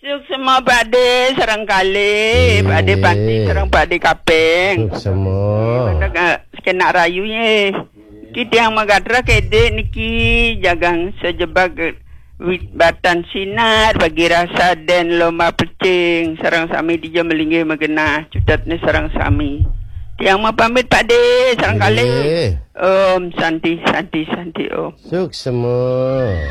Suk semua Pak Ade sarang kali, Pak Ade Panti sarang Pak Ade Kapeng. Suk semua. Mana kena rayu ye. Kita yang magadra kede niki jagang sejebak wit batan sinar bagi rasa dan loma pecing sarang sami dia melinggi magena cutat ni sarang sami. Tiang ma pamit Pak Ade sarang kali. Santi Om. Suk semua.